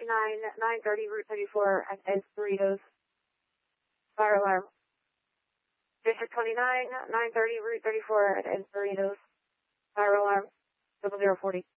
930 Route 34 at Doritos. Fire alarm. District 29, 930 Route 34 at Doritos. Fire alarm. 0040.